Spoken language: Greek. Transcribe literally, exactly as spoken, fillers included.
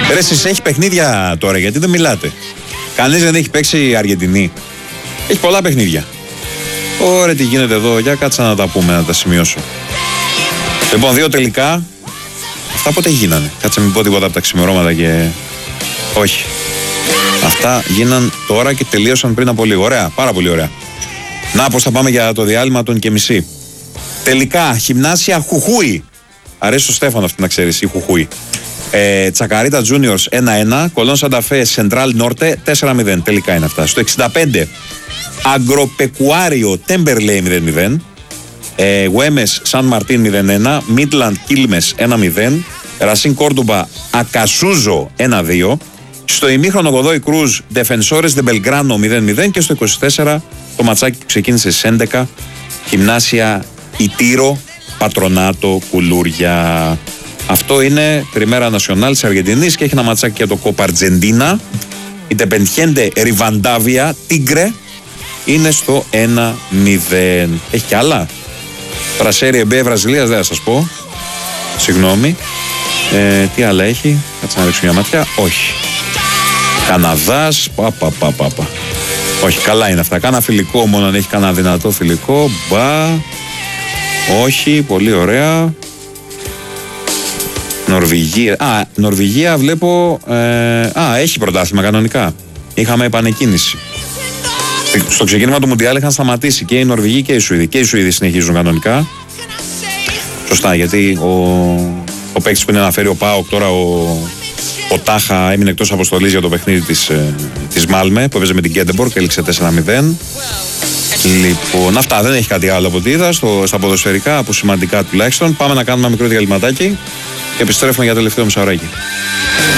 Ρε, εσείς έχει παιχνίδια τώρα, γιατί δεν μιλάτε? Κανείς δεν έχει παίξει η Αργεντινή. Έχει πολλά παιχνίδια. Ωραία, τι γίνεται εδώ, για κάτσα να τα πούμε, να τα σημειώσω. Λοιπόν, δύο τελικά. Αυτά πότε γίνανε? Κάτσε μην πω τίποτα από τα ξημερώματα και... Όχι. Αυτά γίναν τώρα και τελείωσαν πριν από λίγο. Ωραία, πάρα πολύ ωραία. Να, πώς θα πάμε για το διάλειμμα των και μισή. Τελικά, Γυμνάσια Χουχούι. Αρέσει στο Στέφανο αυτή να ξέρεις, η Χουχούι. Ε, Τσακαρίτα Juniors ένα ένα. Κολόν Σανταφέ Σεντράλ Νόρτε τέσσερα μηδέν. Τελικά είναι αυτά. Στο εξήντα πέντε Αγκροπεκουάριο Τέμπερλεϊ μηδέν μηδέν. ε, Γουέμες Σαν Μαρτίν μηδέν ένα. Μίτλαντ Κίλμες ένα μηδέν. Ρασίν Κόρντουμπα Ακασούζο ένα δύο. Στο ημίχρονο Γοδόη Κρούζ Ντεφενσόρες Δεμπελγκράνο μηδέν μηδέν. Και στο είκοσι τέσσερα το ματσάκι που ξεκίνησε στις έντεκα Γυμνάσια Ιτήρο Πατρονάτο Κουλούρια. Αυτό είναι Πριμέρα Νασιονάλ της Αργεντινής και έχει ένα ματσάκι για το Κόπα Αργεντίνα. Η Τεπεντιέντε Ριβαντάβια Τίγκρε είναι στο ένα μηδέν. Έχει κι άλλα. Πρασέρι Εμπέ Βραζιλίας δεν θα σας πω. Συγγνώμη. Ε, τι άλλα έχει? Κάτσε να ρίξω μια ματιά. Όχι. Καναδάς. Πα, πα, πα, πα, πα. Όχι, καλά είναι αυτά. Κάνα φιλικό μόνο αν έχει κανένα δυνατό φιλικό. Μπα. Όχι, πολύ ωραία. Νορβηγία. Α, Νορβηγία βλέπω. Ε, α, έχει πρωτάθλημα κανονικά. Είχαμε επανεκκίνηση. Στο ξεκίνημα του Μουντιάλ είχαν σταματήσει και οι Νορβηγοί και οι Σουηδοί. Και οι Σουηδοί συνεχίζουν κανονικά. Σωστά, γιατί ο, ο παίκτης που είναι να φέρει ο Πάοκ τώρα, ο, ο Τάχα, έμεινε εκτός αποστολής για το παιχνίδι της, της Μάλμε που έπαιζε με την Γκέντεμπορκ και έληξε τέσσερα μηδέν. Λοιπόν, αυτά, δεν έχει κάτι άλλο από ό,τι είδα στο, στα ποδοσφαιρικά, από σημαντικά τουλάχιστον. Πάμε να κάνουμε ένα μικρό διαλυματάκι και επιστρέφουμε για τελευταίο μισάωράκι.